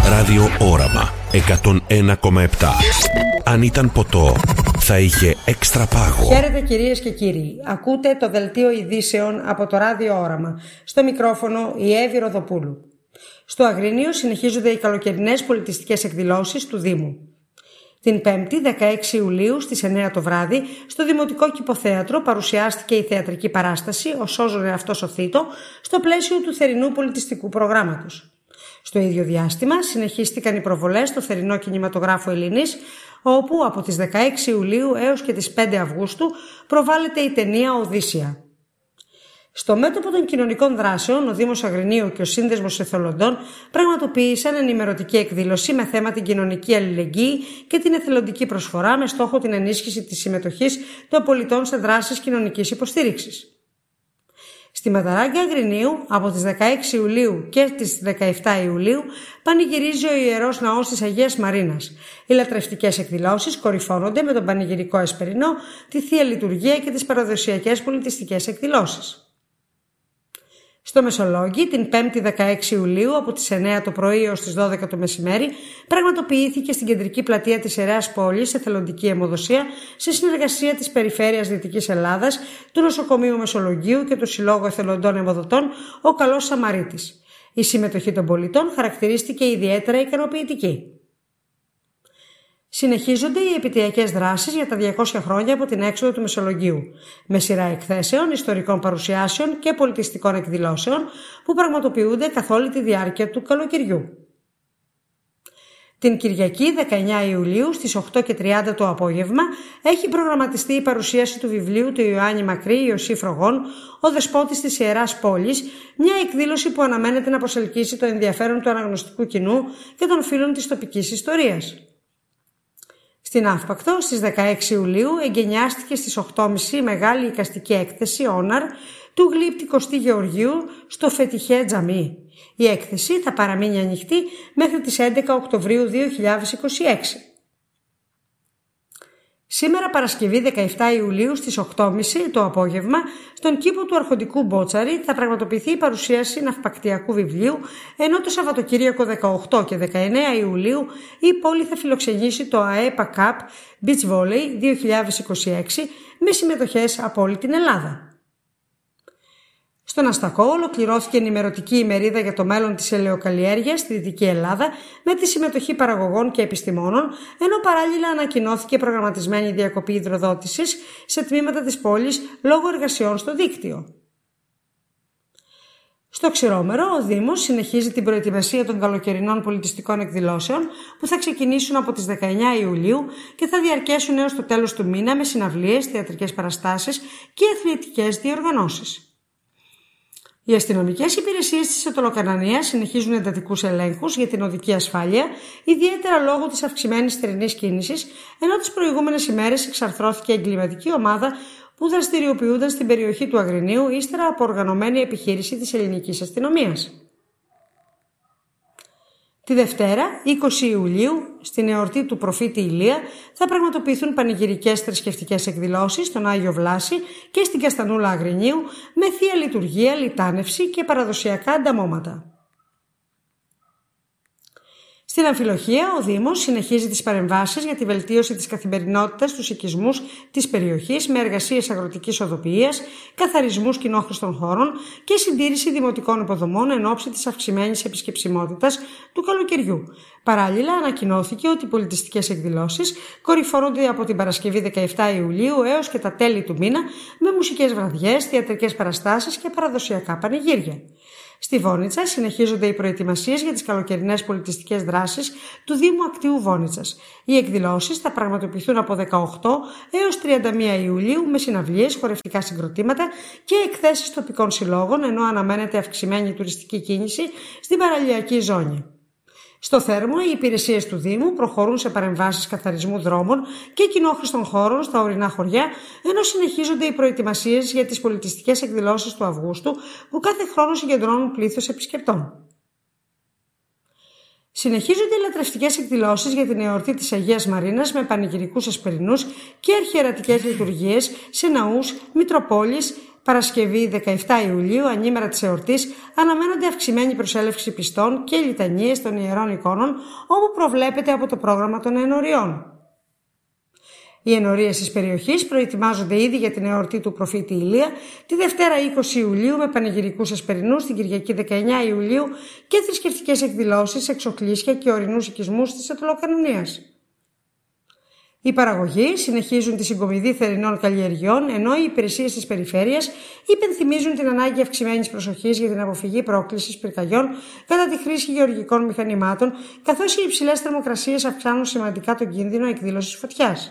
Ράδιο Όραμα 101,7. Αν ήταν ποτό, θα είχε έξτρα πάγο. Χαίρετε κυρίες και κύριοι. Ακούτε το δελτίο ειδήσεων από το Ράδιο Όραμα. Στο μικρόφωνο η Εύη Ροδοπούλου. Στο Αγρίνιο συνεχίζονται οι καλοκαιρινές πολιτιστικές εκδηλώσεις του Δήμου. Την 5η, 16 Ιουλίου, στις 9 το βράδυ, στο Δημοτικό Κηποθέατρο παρουσιάστηκε η θεατρική παράσταση «Ο Σώζον εαυτός ο Θήτο» στο πλαίσιο του θερινού πολιτιστικού προγράμματος. Στο ίδιο διάστημα συνεχίστηκαν οι προβολές στο θερινό κινηματογράφο Ελληνής, όπου από τις 16 Ιουλίου έως και τις 5 Αυγούστου προβάλλεται η ταινία «Οδύσσεια». Στο μέτωπο των κοινωνικών δράσεων, ο Δήμος Αγρινίου και ο Σύνδεσμος Εθελοντών πραγματοποίησαν ενημερωτική εκδήλωση με θέμα την κοινωνική αλληλεγγύη και την εθελοντική προσφορά με στόχο την ενίσχυση της συμμετοχής των πολιτών σε δράσεις κοινωνικής υποστήριξης. Στη Μαδαράγκα Αγρινίου, από τις 16 Ιουλίου και τις 17 Ιουλίου, πανηγυρίζει ο Ιερός Ναός της Αγίας Μαρίνας. Οι λατρευτικές εκδηλώσεις κορυφώνονται με τον πανηγυρικό εσπερινό, τη Θεία Λειτουργία και τις παραδοσιακές πολιτιστικές εκδηλώσεις. Στο Μεσολόγγι, την 5η 16 Ιουλίου, από τις 9 το πρωί έως τις 12 το μεσημέρι, πραγματοποιήθηκε στην κεντρική πλατεία της Ιεράς Πόλης εθελοντική αιμοδοσία σε συνεργασία της Περιφέρειας Δυτικής Ελλάδας, του Νοσοκομείου Μεσολογγίου και του Συλλόγου Εθελοντών Αιμοδοτών «Ο Καλός Σαμαρίτης». Η συμμετοχή των πολιτών χαρακτηρίστηκε ιδιαίτερα ικανοποιητική. Συνεχίζονται οι επαιτειακές δράσεις για τα 200 χρόνια από την έξοδο του Μεσολογγίου, με σειρά εκθέσεων, ιστορικών παρουσιάσεων και πολιτιστικών εκδηλώσεων που πραγματοποιούνται καθ' όλη τη διάρκεια του καλοκαιριού. Την Κυριακή 19 Ιουλίου στις 8:30 το απόγευμα έχει προγραμματιστεί η παρουσίαση του βιβλίου του Ιωάννη Μακρύ Ιωσή Φρογών, ο Δεσπότης της Ιεράς Πόλης, μια εκδήλωση που αναμένεται να προσελκύσει το ενδιαφέρον του αναγνωστικού κοινού και των φίλων της τοπικής ιστορίας. Στην Αύπακτο, στις 16 Ιουλίου, εγκαινιάστηκε στις 8.30 η μεγάλη εικαστική έκθεση «Όναρ» του γλύπτη Κωστή Γεωργίου στο Φετιχέ Τζαμί. Η έκθεση θα παραμείνει ανοιχτή μέχρι τις 11 Οκτωβρίου 2026. Σήμερα Παρασκευή 17 Ιουλίου στις 8.30 το απόγευμα στον κήπο του Αρχοντικού Μπότσαρη θα πραγματοποιηθεί η παρουσίαση ναυπακτιακού βιβλίου, ενώ το Σαββατοκύριακο 18 και 19 Ιουλίου η πόλη θα φιλοξενήσει το ΑΕΠΑ Cup Beach Volley 2026 με συμμετοχές από όλη την Ελλάδα. Στον Αστακό ολοκληρώθηκε ενημερωτική ημερίδα για το μέλλον της ελαιοκαλλιέργειας στη Δυτική Ελλάδα με τη συμμετοχή παραγωγών και επιστημόνων, ενώ παράλληλα ανακοινώθηκε προγραμματισμένη διακοπή υδροδότησης σε τμήματα της πόλης λόγω εργασιών στο δίκτυο. Στο Ξηρόμερο, ο Δήμος συνεχίζει την προετοιμασία των καλοκαιρινών πολιτιστικών εκδηλώσεων που θα ξεκινήσουν από τις 19 Ιουλίου και θα διαρκέσουν έως το τέλος του μήνα με συναυλίες, θεατρικές παραστάσεις και αθλητικές διοργανώσεις. Οι αστυνομικές υπηρεσίες της Αττολοκανανίας συνεχίζουν εντατικούς ελέγχους για την οδική ασφάλεια, ιδιαίτερα λόγω της αυξημένης θερινής κίνησης, ενώ τις προηγούμενες ημέρες εξαρθρώθηκε εγκληματική ομάδα που δραστηριοποιούνταν στην περιοχή του Αγρινίου ύστερα από οργανωμένη επιχείρηση της ελληνικής αστυνομίας. Τη Δευτέρα, 20 Ιουλίου, στην εορτή του προφήτη Ηλία, θα πραγματοποιηθούν πανηγυρικές θρησκευτικές εκδηλώσεις στον Άγιο Βλάση και στην Καστανούλα Αγρινίου με θεία λειτουργία, λιτάνευση και παραδοσιακά ανταμώματα. Στην Αμφιλοχία, ο Δήμος συνεχίζει τις παρεμβάσεις για τη βελτίωση της καθημερινότητας στους οικισμούς της περιοχής με εργασίες αγροτικής οδοποιίας, καθαρισμούς κοινόχρηστων χώρων και συντήρηση δημοτικών υποδομών εν ώψη της αυξημένης επισκεψιμότητας του καλοκαιριού. Παράλληλα, ανακοινώθηκε ότι οι πολιτιστικές εκδηλώσεις κορυφώνονται από την Παρασκευή 17 Ιουλίου έως και τα τέλη του μήνα με μουσικές βραδιές, θεατρικές παραστάσεις και παραδοσιακά πανηγύρια. Στη Βόνιτσα συνεχίζονται οι προετοιμασίες για τις καλοκαιρινές πολιτιστικές δράσεις του Δήμου Ακτίου Βόνιτσας. Οι εκδηλώσεις θα πραγματοποιηθούν από 18 έως 31 Ιουλίου με συναυλίες, χορευτικά συγκροτήματα και εκθέσεις τοπικών συλλόγων, ενώ αναμένεται αυξημένη τουριστική κίνηση στην παραλιακή ζώνη. Στο Θέρμο, οι υπηρεσίες του Δήμου προχωρούν σε παρεμβάσεις καθαρισμού δρόμων και κοινόχρηστων χώρων στα ορεινά χωριά, ενώ συνεχίζονται οι προετοιμασίες για τις πολιτιστικές εκδηλώσεις του Αυγούστου, που κάθε χρόνο συγκεντρώνουν πλήθος επισκεπτών. Συνεχίζονται οι λατρευτικές εκδηλώσεις για την εορτή της Αγίας Μαρίνας με πανηγυρικούς εσπερινούς και αρχιερατικές λειτουργίες σε ναούς, μητροπόλεις, Παρασκευή 17 Ιουλίου, ανήμερα της εορτής, αναμένονται αυξημένη προσέλευση πιστών και λιτανίες των ιερών εικόνων, όπου προβλέπεται από το πρόγραμμα των ενωριών. Οι ενορίες της περιοχής προετοιμάζονται ήδη για την εορτή του προφήτη Ηλία τη Δευτέρα 20 Ιουλίου με πανηγυρικούς εσπερινούς, την Κυριακή 19 Ιουλίου και θρησκευτικές εκδηλώσεις, εξοκλήσια και ορεινούς οικισμούς της Αττολοκανονίας. Οι παραγωγοί συνεχίζουν τη συγκομιδή θερινών καλλιεργειών, ενώ οι υπηρεσίες της περιφέρειας υπενθυμίζουν την ανάγκη αυξημένης προσοχής για την αποφυγή πρόκλησης πυρκαγιών κατά τη χρήση γεωργικών μηχανημάτων, καθώς οι υψηλές θερμοκρασίες αυξάνουν σημαντικά τον κίνδυνο εκδήλωσης φωτιάς.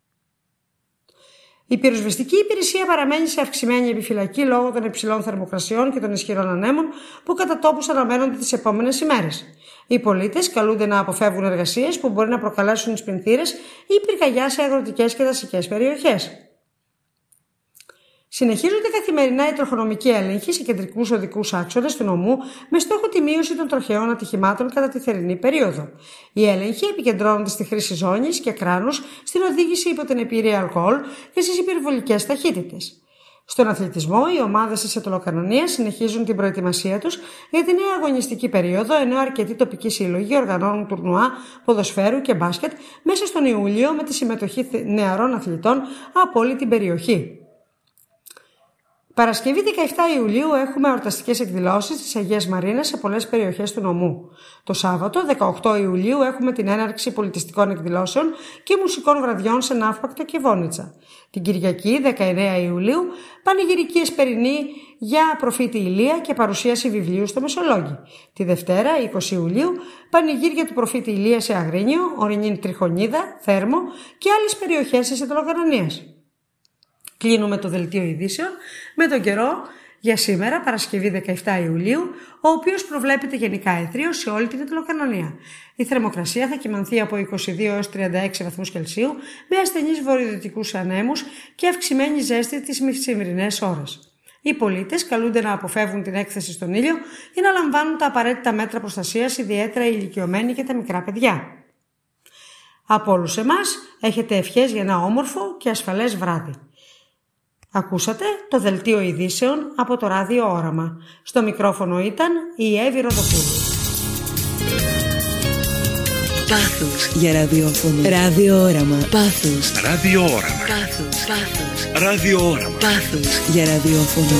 Η πυροσβεστική υπηρεσία παραμένει σε αυξημένη επιφυλακή λόγω των υψηλών θερμοκρασιών και των ισχυρών ανέμων που κατά τόπους αναμένονται τις επόμενες ημέρες. Οι πολίτες καλούνται να αποφεύγουν εργασίες που μπορεί να προκαλέσουν σπινθήρες ή πυρκαγιά σε αγροτικές και δασικές περιοχές. Συνεχίζονται καθημερινά οι τροχονομικοί έλεγχοι σε κεντρικούς οδικούς άξονες του νομού με στόχο τη μείωση των τροχαίων ατυχημάτων κατά τη θερινή περίοδο. Οι έλεγχοι επικεντρώνονται στη χρήση ζώνης και κράνους, στην οδήγηση υπό την επίρρεια αλκοόλ και στις υπερβολικές ταχύτητες. Στον αθλητισμό, οι ομάδες της Αττολοκανονίας συνεχίζουν την προετοιμασία τους για τη νέα αγωνιστική περίοδο, ενώ αρκετοί τοπικοί σύλλογοι οργανώνουν τουρνουά ποδοσφαίρου και μπάσκετ μέσα στον Ιούλιο με τη συμμετοχή νεαρών αθλητών από όλη την περιοχή. Παρασκευή 17 Ιουλίου έχουμε εορταστικές εκδηλώσεις της Αγίας Μαρίνας σε πολλές περιοχές του νομού. Το Σάββατο 18 Ιουλίου έχουμε την έναρξη πολιτιστικών εκδηλώσεων και μουσικών βραδιών σε Ναύπακτο και Βόνιτσα. Την Κυριακή 19 Ιουλίου πανηγυρική εσπερινή για προφήτη Ηλία και παρουσίαση βιβλίου στο Μεσολόγγι. Τη Δευτέρα 20 Ιουλίου πανηγύρια του προφήτη Ηλία σε Αγρίνιο, Ορεινή Τριχονίδα, Θέρμο και άλλες περιοχές της Αττολοκανονίας. Κλείνουμε το δελτίο ειδήσεων με τον καιρό για σήμερα, Παρασκευή 17 Ιουλίου, ο οποίος προβλέπεται γενικά έθριος σε όλη την Αττολοκανονία. Η θερμοκρασία θα κυμανθεί από 22 έως 36 βαθμούς Κελσίου με ασθενείς βορειοδυτικούς ανέμους και αυξημένη ζέστη τις μεσημβρινές ώρες. Οι πολίτες καλούνται να αποφεύγουν την έκθεση στον ήλιο και να λαμβάνουν τα απαραίτητα μέτρα προστασίας, ιδιαίτερα οι ηλικιωμένοι και τα μικρά παιδιά. Από όλους εμάς έχετε ευχές για ένα όμορφο και ασφαλές βράδυ. Ακούσατε το δελτίο ειδήσεων από το Ράδιο Όραμα. Στο μικρόφωνο ήταν η Εύη Ροδοπούλου. Πάθος για ραδιόφωνο. Ράδιο Όραμα. Πάθος. Ράδιο Όραμα. Πάθος. Πάθος. Ράδιο Όραμα. Πάθος για ραδιόφωνο.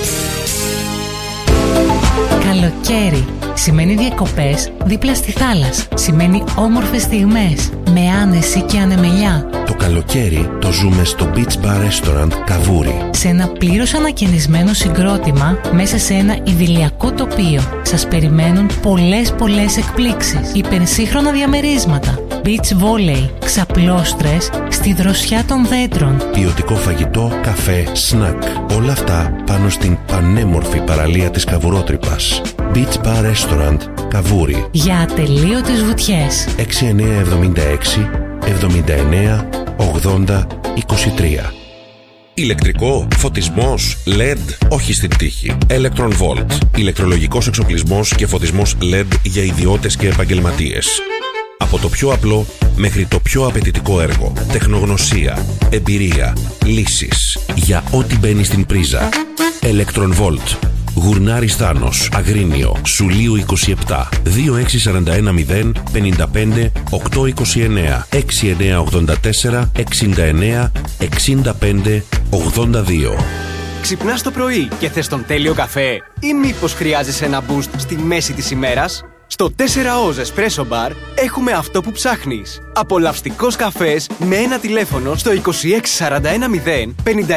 Καλοκαίρι σημαίνει διακοπές δίπλα στη θάλασσα. Σημαίνει όμορφες στιγμές με άνεση και ανεμελιά. Το καλοκαίρι το ζούμε στο Beach Bar Restaurant Καβούρι. Σε ένα πλήρως ανακαινισμένο συγκρότημα μέσα σε ένα ιδηλιακό τοπίο. Σας περιμένουν πολλές εκπλήξεις. Υπερσύγχρονα διαμερίσματα. Beach volley, ξαπλώστρες στη δροσιά των δέντρων. Ποιοτικό φαγητό, καφέ, σνακ. Όλα αυτά πάνω στην πανέμορφη παραλία της Καβουρότρυπας. Beach Bar Restaurant Καβούρι. Για ατελείωτες βουτιές. 6976 79 80 23. Ηλεκτρικό, φωτισμός, LED, όχι στην τύχη. Electron Volt. Ηλεκτρολογικός εξοπλισμός και φωτισμός LED για ιδιώτες και επαγγελματίες. Από το πιο απλό μέχρι το πιο απαιτητικό έργο. Τεχνογνωσία, εμπειρία, λύσεις. Για ό,τι μπαίνει στην πρίζα. Electron Volt. Γουρνάρης Θάνος, Αγρίνιο, Σουλίου 27, 26410 55 829, 6984 69 65 82. Ξυπνάς το πρωί και θες τον τέλειο καφέ ή μήπως χρειάζεσαι ένα boost στη μέση της ημέρας? Στο 4Oz Espresso Bar έχουμε αυτό που ψάχνεις. Απολαυστικός καφές με ένα τηλέφωνο στο 26410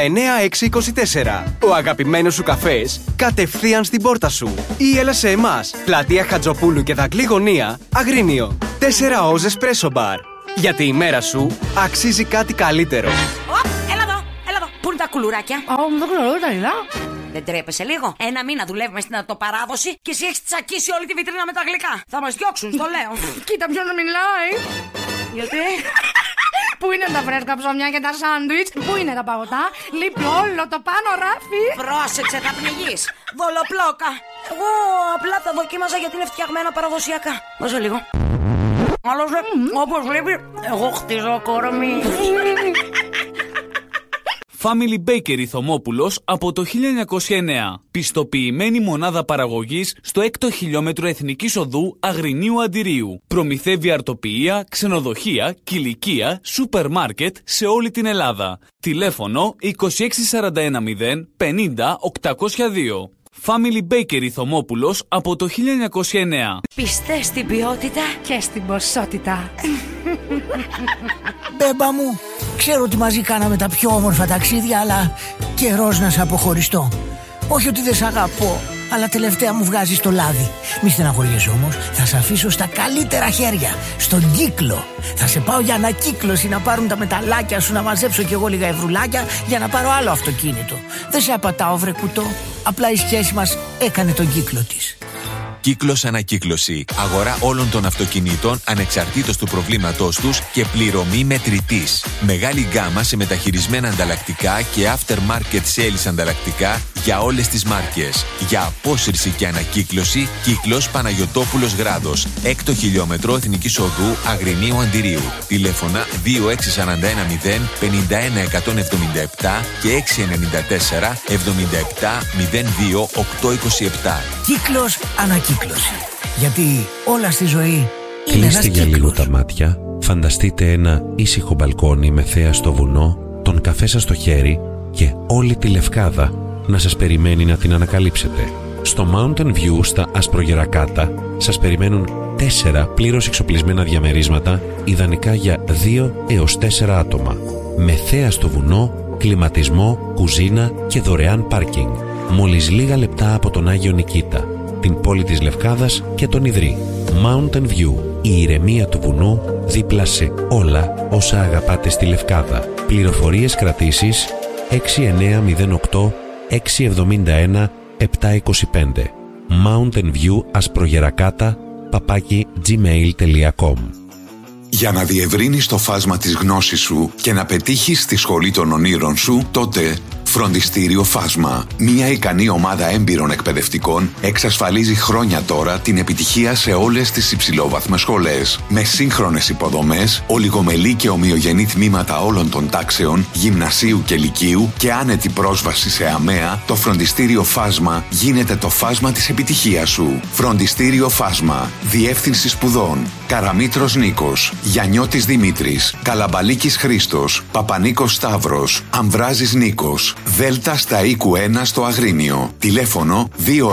59624. Ο αγαπημένος σου καφές κατευθείαν στην πόρτα σου. Ή έλα σε εμάς, πλατεία Χατζοπούλου και Δαγκλή Γωνία, Αγρίνιο. 4Oz Espresso Bar. Γιατί η μέρα σου αξίζει κάτι καλύτερο. Έλα εδώ. Πού είναι τα κουλουράκια? Δεν ξέρω, τα είδα. Δεν τρέπεσαι λίγο? Ένα μήνα δουλεύουμε στην αυτοπαράδοση και εσύ έχεις τσακίσει όλη τη βιτρίνα με τα γλυκά. Θα μας διώξουν, στο λέω. Κοίτα ποιος να μιλάει. Γιατί? Πού είναι τα φρέσκα ψωμιά και τα σάντουιτς? Πού είναι τα παγωτά? Λείπει όλο το πάνω ράφι. Πρόσεξε, θα πνιγείς. Δολοπλόκα. Εγώ απλά τα δοκίμαζα γιατί είναι φτιαγμένα παραδοσιακά. Δώσε λίγο. Άλλωστε, όπως βλέπει, εγώ χτίζω κορμί. Family Bakery Θωμόπουλος από το 1909. Πιστοποιημένη μονάδα παραγωγής στο 6ο χιλιόμετρο Εθνικής Οδού Αγρινίου Αντιρίου. Προμηθεύει αρτοποιεία, ξενοδοχεία, κηλικεία, σούπερ μάρκετ σε όλη την Ελλάδα. Τηλέφωνο 26410 50 802. Family Bakery Θωμόπουλος από το 1909. Πιστές στην ποιότητα και στην ποσότητα. Μπέμπα μου, ξέρω ότι μαζί κάναμε τα πιο όμορφα ταξίδια, αλλά καιρός να σε αποχωριστώ. Όχι ότι δεν σ' αγαπώ, αλλά τελευταία μου βγάζεις το λάδι. Μη στεναχωριέσαι όμως, θα σε αφήσω στα καλύτερα χέρια, στον Κύκλο. Θα σε πάω για ανακύκλωση να πάρουν τα μεταλλάκια σου, να μαζέψω κι εγώ λίγα ευρουλάκια για να πάρω άλλο αυτοκίνητο. Δεν σε απατάω βρε κουτό, απλά η σχέση μας έκανε τον κύκλο της. Κύκλος Ανακύκλωση. Αγορά όλων των αυτοκινήτων ανεξαρτήτως του προβλήματός τους και πληρωμή μετρητής. Μεγάλη γκάμα σε μεταχειρισμένα ανταλλακτικά και aftermarket sales ανταλλακτικά για όλες τις μάρκες. Για απόσυρση και ανακύκλωση, Κύκλος Παναγιωτόπουλος Γράδος. 6ο χιλιόμετρο Εθνικής Οδού Αγρινίου Αντιρίου. Τηλέφωνα 26410 51 177 και 694 77 02 827. Κύκλος Ανακύκλωση. Γιατί όλα στη ζωή είναι ένας Κλείστε για λίγο κύκλος. τα μάτια, φανταστείτε ένα ήσυχο μπαλκόνι με θέα στο βουνό, τον καφέ σας στο χέρι και όλη τη Λευκάδα να σας περιμένει να την ανακαλύψετε. Στο Mountain View στα Ασπρογερακάτα σας περιμένουν 4 πλήρως εξοπλισμένα διαμερίσματα, ιδανικά για 2 έως 4 άτομα, με θέα στο βουνό, κλιματισμό, κουζίνα και δωρεάν πάρκινγκ. Μόλις λίγα λεπτά από τον Άγιο Νικήτα, την πόλη της Λευκάδας και τον Ιδρύ. Mountain View, η ηρεμία του βουνού δίπλα σε όλα όσα αγαπάτε στη Λευκάδα. Πληροφορίες κρατήσεις 6908 671 725. Mountain View Ασπρογερακάτα @gmail.com. Για να διευρύνεις το φάσμα της γνώσης σου και να πετύχεις τη σχολή των ονείρων σου, τότε Φροντιστήριο Φάσμα. Μια ικανή ομάδα έμπειρων εκπαιδευτικών εξασφαλίζει χρόνια τώρα την επιτυχία σε όλες τις υψηλόβαθμες σχολές. Με σύγχρονες υποδομές, ολιγομελή και ομοιογενή τμήματα όλων των τάξεων, γυμνασίου και λυκείου και άνετη πρόσβαση σε ΑΜΕΑ, το Φροντιστήριο Φάσμα γίνεται το φάσμα της επιτυχίας σου. Φροντιστήριο Φάσμα. Διεύθυνση σπουδών: Καραμήτρος Νίκος, Γιαννιώτης Δημήτρης, Καλαμπαλίκης Χρήστος, Παπανίκος Σταύρος, Αμβράζης Νίκος. Δέλτα στα οίκου 1 στο Αγρίνιο. Τηλέφωνο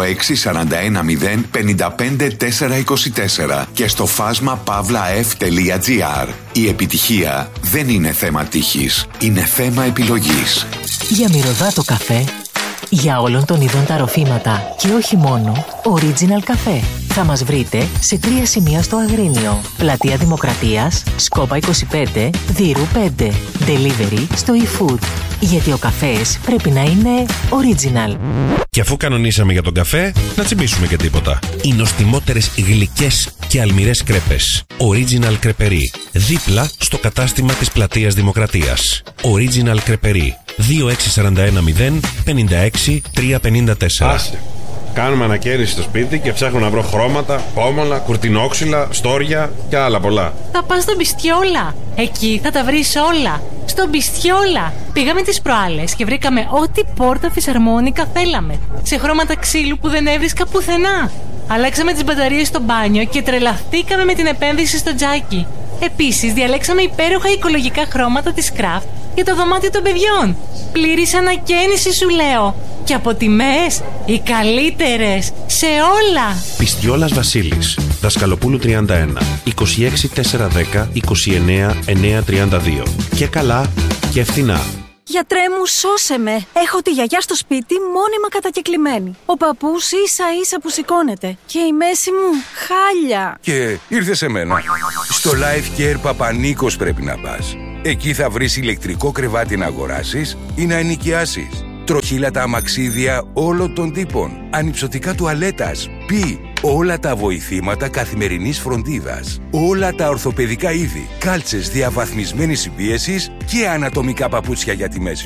26410 55 424 και στο φάσμα pavlaf.gr. Η επιτυχία δεν είναι θέμα τύχης, είναι θέμα επιλογής. Για μυρωδάτο καφέ, για όλων των ειδών τα ροφήματα και όχι μόνο, Original Café. Θα μας βρείτε σε 3 σημεία στο Αγρίνιο. Πλατεία Δημοκρατίας, Σκόπα 25, Δύρου 5. Delivery στο eFood. Γιατί ο καφές πρέπει να είναι original. Και αφού κανονίσαμε για τον καφέ, να τσιμπήσουμε και τίποτα. Οι νοστιμότερες γλυκές και αλμυρές κρέπες. Original Κρεπερί. Δίπλα στο κατάστημα της Πλατείας Δημοκρατίας. Original Κρεπερί. 26410 56 354. Άσε. Κάνουμε ανακαίνιση στο σπίτι και ψάχνω να βρω χρώματα, πόμολα, κουρτινόξυλα, στόρια και άλλα πολλά. Θα πας στο Μπιστιόλα. Εκεί θα τα βρεις όλα. Στο Μπιστιόλα. Πήγαμε τις προάλλες και βρήκαμε ό,τι πόρτα φυσαρμόνικα θέλαμε. Σε χρώματα ξύλου που δεν έβρισκα πουθενά. Αλλάξαμε τις μπαταρίες στο μπάνιο και τρελαθήκαμε με την επένδυση στο τζάκι. Επίσης διαλέξαμε υπέροχα οικολογικά χρώματα της Craft για το δωμάτιο των παιδιών. Πλήρης ανακαίνιση σου λέω. Και από τιμές οι καλύτερες σε όλα. Πιστιόλας Βασίλης, Δασκαλοπούλου 31, 26 410 29 932. Και καλά και φθηνά. Γιατρέ μου, σώσε με. Έχω τη γιαγιά στο σπίτι μόνιμα κατακεκλημένη. Ο παππούς ίσα ίσα που σηκώνεται. Και η μέση μου χάλια. Και ήρθε σε μένα. Στο Life Care Παπανίκος πρέπει να πας. Εκεί θα βρεις ηλεκτρικό κρεβάτι να αγοράσεις ή να ενοικιάσεις. Τροχύλατα αμαξίδια όλων των τύπων. Ανυψωτικά τουαλέτας. Όλα τα βοηθήματα καθημερινής φροντίδας. Όλα τα ορθοπαιδικά είδη. Κάλτσες διαβαθμισμένης συμπίεσης και ανατομικά παπούτσια για τη μέση σου.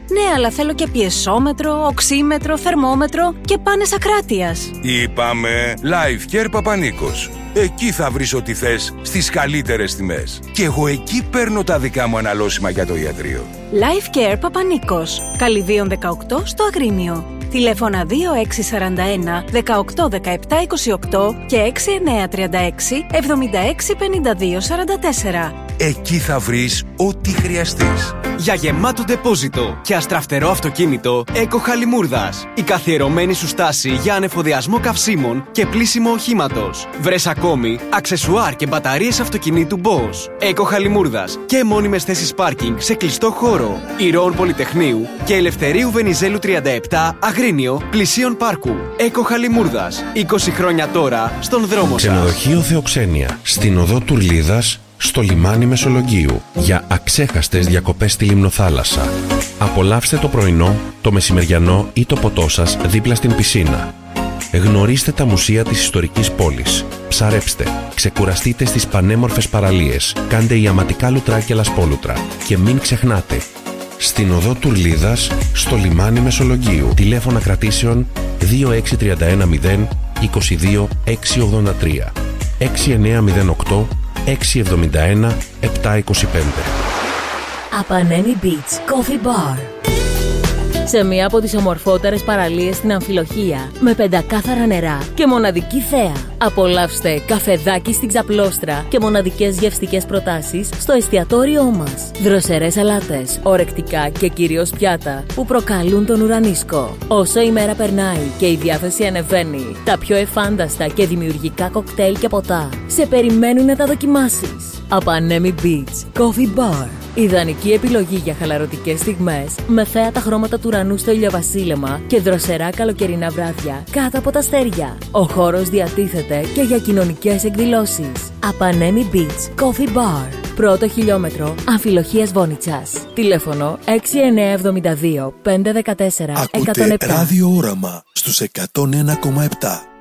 Ναι, αλλά θέλω και πιεσόμετρο, οξύμετρο, θερμόμετρο και πάνες ακράτειας. Είπαμε Life Care Παπανίκος. Εκεί θα βρεις ό,τι θες στις καλύτερες τιμές. Και εγώ εκεί παίρνω τα δικά μου αναλώσιμα για το ιατρείο. Life Care Παπανίκος. Καλυδίων 18 στο Αγρίνιο. Τηλέφωνα 2641 18 17 28 και 6936 76 52 44. Εκεί θα βρεις ό,τι χρειαστείς. Για γεμάτο ντεπόζιτο και αστραφτερό αυτοκίνητο, Eco Χαλιμούρδας. Η καθιερωμένη σου στάση για ανεφοδιασμό καυσίμων και πλύσιμο οχήματος. Βρες ακόμη αξεσουάρ και μπαταρίες αυτοκινήτου Bosch. Eco Χαλιμούρδας και μόνιμες θέσεις πάρκινγκ σε κλειστό χώρο. Ηρώων Πολυτεχνείου και Ελευθερίου Βενιζέλου 37, Αγρίνιο, πλησίον πάρκου. Eco Χαλιμούρδας. 20 χρόνια τώρα στον δρόμο σας. Ξενοδοχείο Θεοξένεια. Στην οδό Τουρλίδας, στο λιμάνι Μεσολογγίου, για αξέχαστες διακοπές στη Λιμνοθάλασσα. Απολαύστε το πρωινό, το μεσημεριανό ή το ποτό σας δίπλα στην πισίνα. Γνωρίστε τα μουσεία της ιστορικής πόλης. Ψαρέψτε, ξεκουραστείτε στις πανέμορφες παραλίες, κάντε ιαματικά λουτρά και λασπόλουτρα. Και μην ξεχνάτε, στην οδό Τουρλίδας, στο λιμάνι Μεσολογγίου. Τηλέφωνα κρατήσεων 26310 22 683 6908 671 725. Απανέμι Beach Coffee Bar. Σε μία από τις ομορφότερες παραλίες στην Αμφιλοχία, με πεντακάθαρα νερά και μοναδική θέα. Απολαύστε καφεδάκι στην Ξαπλώστρα και μοναδικές γευστικές προτάσεις στο εστιατόριό μας. Δροσερές σαλάτες, ορεκτικά και κυρίως πιάτα που προκαλούν τον ουρανίσκο. Όσο η μέρα περνάει και η διάθεση ανεβαίνει, τα πιο εφάνταστα και δημιουργικά κοκτέιλ και ποτά σε περιμένουν να τα δοκιμάσεις. Απανέμι Beach Coffee Bar. Ιδανική επιλογή για χαλαρωτικές στιγμές, με θέατα χρώματα του ουρανού στο ηλιοβασίλεμα και δροσερά καλοκαιρινά βράδια κάτω από τα αστέρια. Ο χώρος διατίθεται και για κοινωνικές εκδηλώσεις. Απανέμι Beach Coffee Bar. Πρώτο χιλιόμετρο Αμφιλοχίας Βόνιτσας. Τηλέφωνο 6972 514 107. Ακούτε Ράδιο Όραμα στους 101,7.